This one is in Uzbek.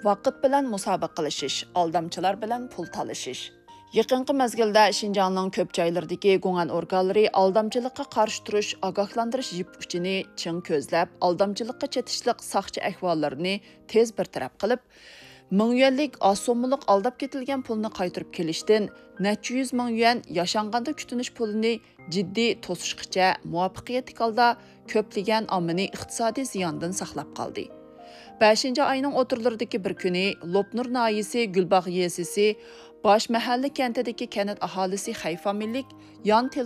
vaqt bilan musobaqa qilishish, aldamchilar bilan pul talashish. Yaqinqi mezgilda Şinjanning ko'p joylaridagi guman organlari aldamchilikqa qarshi turish, ogohlantirish yip uchini ching ko'zlab, aldamchilikqa chetishliq saqchi ahvollarini tez bartaraf qilib, 1000 yuanlik asomliq aldab ketilgan pulni qaytarib kelishdan necha 100 ming yuan yashanganda kutinish pulini jiddiy to'sishgacha muvaffaqiyatli holda ko'plagan ommani iqtisodiy ziyondan saqlab qoldi. 5 ayning o'tirlaridagi bir kuni Lopnur noyisi Gulbog' yesisi Bosh mahalla kentidagi kanat aholisi Xayfa millik yon